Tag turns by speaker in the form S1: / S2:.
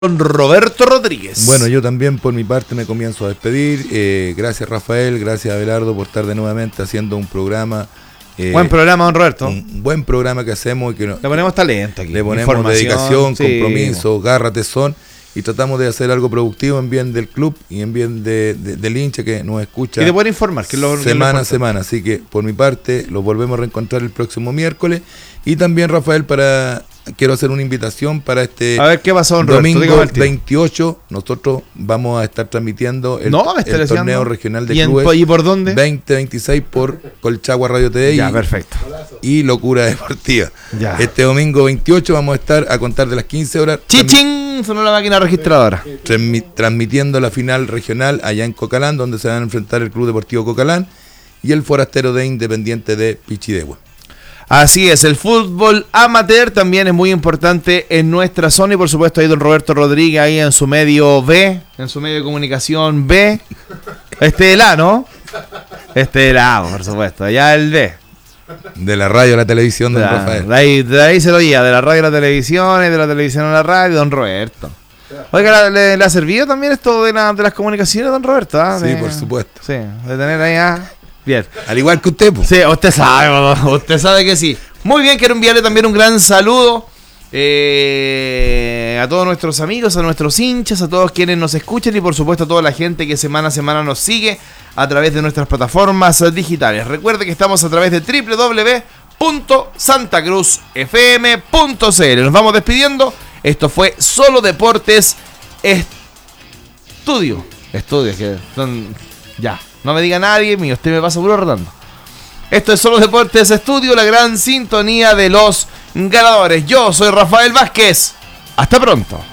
S1: Roberto Rodríguez.
S2: Bueno, yo también por mi parte me comienzo a despedir. Gracias Rafael, gracias Abelardo por estar de nuevamente haciendo un programa.
S1: Buen programa, don Roberto.
S2: Un buen programa que hacemos y que
S1: le ponemos talento aquí.
S2: Le ponemos dedicación, compromiso, garra, tesón y tratamos de hacer algo productivo en bien del club y en bien del hincha que nos escucha.
S1: Y de poder informar, que
S2: semana a semana. Así que por mi parte los volvemos a reencontrar el próximo miércoles. Y también Rafael, quiero hacer una invitación para este
S1: a ver qué pasó, don
S2: domingo
S1: Roberto,
S2: 28. Nosotros vamos a estar transmitiendo el torneo regional de clubes.
S1: ¿Y por dónde?
S2: 2026 por Colchagua Radio TV.
S1: Ya, perfecto.
S2: Y Locura Deportiva.
S1: Ya.
S2: Este domingo 28 vamos a estar a contar de las 15 horas.
S1: ¡Chichín! Sonó la máquina registradora.
S2: Transmitiendo la final regional allá en Cocalán, donde se van a enfrentar el Club Deportivo Cocalán y el Forastero de Independiente de Pichidegua.
S1: Así es, el fútbol amateur también es muy importante en nuestra zona y por supuesto ahí don Roberto Rodríguez ahí en su medio B, en su medio de comunicación B, de la, ¿no? De la, por supuesto, allá el B.
S2: De la radio a la televisión, don Rafael.
S1: De ahí se lo guía, de la radio a la televisión y de la televisión a la radio, don Roberto. Oiga, ¿le ha servido también esto de las comunicaciones, don Roberto?
S2: Sí, por supuesto.
S1: Sí, de tener ahí bien.
S2: Al igual que usted, pues.
S1: Sí, usted sabe que sí. Muy bien, quiero enviarle también un gran saludo a todos nuestros amigos, a nuestros hinchas, a todos quienes nos escuchan y por supuesto a toda la gente que semana a semana nos sigue a través de nuestras plataformas digitales. Recuerde que estamos a través de www.santacruzfm.cl. Nos vamos despidiendo. Esto fue Solo Deportes Estudio. Estudios que son... Ya. No me diga nadie mío, usted me pasa puro rotando. Esto es Solo Deportes Estudio, la gran sintonía de los ganadores. Yo soy Rafael Vázquez. Hasta pronto.